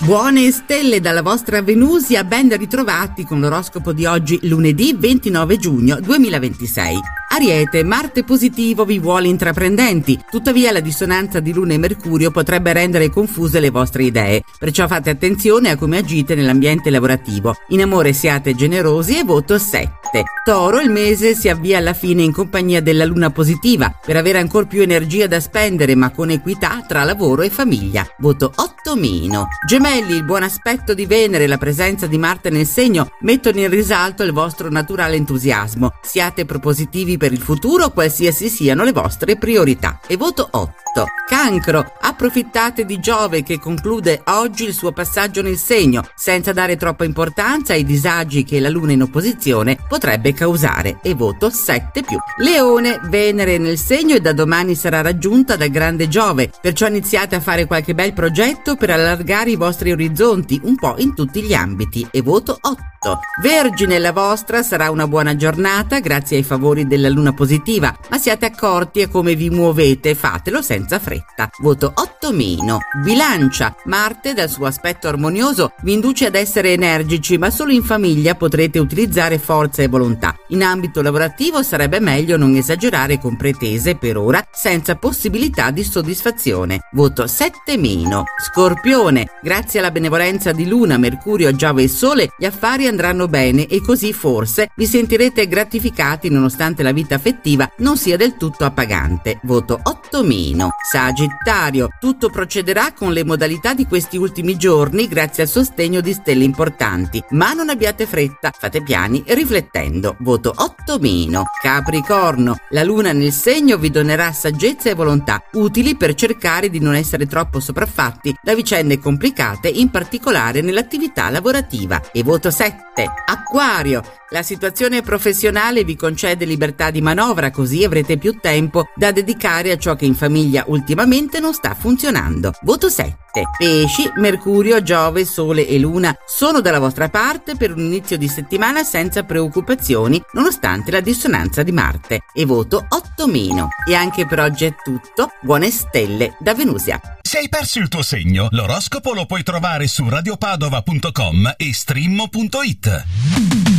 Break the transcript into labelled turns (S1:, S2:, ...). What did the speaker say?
S1: Buone stelle dalla vostra Venusia, ben ritrovati con l'oroscopo di oggi, lunedì 29 giugno 2026. Ariete, Marte positivo vi vuole intraprendenti, tuttavia la dissonanza di Luna e Mercurio potrebbe rendere confuse le vostre idee, perciò fate attenzione a come agite nell'ambiente lavorativo. In amore siate generosi e voto 7. Toro, il mese si avvia alla fine in compagnia della Luna positiva, per avere ancora più energia da spendere ma con equità tra lavoro e famiglia. Voto 8-. Gemelli, il buon aspetto di Venere e la presenza di Marte nel segno mettono in risalto il vostro naturale entusiasmo. Siate propositivi per il futuro, qualsiasi siano le vostre priorità. E voto 8. Cancro, approfittate di Giove che conclude oggi il suo passaggio nel segno, senza dare troppa importanza ai disagi che la Luna in opposizione potrebbe causare. E voto 7+. Leone, Venere nel segno e da domani sarà raggiunta dal grande Giove, perciò iniziate a fare qualche bel progetto per allargare i vostri orizzonti un po' in tutti gli ambiti. E voto 8. Vergine, la vostra sarà una buona giornata grazie ai favori della Luna positiva, ma siate accorti a come vi muovete, fatelo senza fretta. Voto 8-. Bilancia, Marte dal suo aspetto armonioso vi induce ad essere energici, ma solo in famiglia potrete utilizzare forza e volontà. In ambito lavorativo sarebbe meglio non esagerare con pretese per ora, senza possibilità di soddisfazione. Voto 7-. Scorpione, grazie alla benevolenza di Luna, Mercurio, Giove e Sole, gli affari andranno bene e così forse vi sentirete gratificati nonostante la vita affettiva non sia del tutto appagante. Voto 8-. Sagittario, tutto procederà con le modalità di questi ultimi giorni grazie al sostegno di stelle importanti, ma non abbiate fretta, fate piani riflettendo. Voto 8-. Capricorno, la Luna nel segno vi donerà saggezza e volontà utili per cercare di non essere troppo sopraffatti da vicende complicate, in particolare nell'attività lavorativa. E voto 7. Acquario, la situazione professionale vi concede libertà di manovra, così avrete più tempo da dedicare a ciò che in famiglia ultimamente non sta funzionando. Voto 7. Pesci, Mercurio, Giove, Sole e Luna sono dalla vostra parte per un inizio di settimana senza preoccupazioni, nonostante la dissonanza di Marte. E voto 8-. E anche per oggi è tutto. Buone stelle da Venusia.
S2: Se hai perso il tuo segno, l'oroscopo lo puoi trovare su radiopadova.com e stream.it.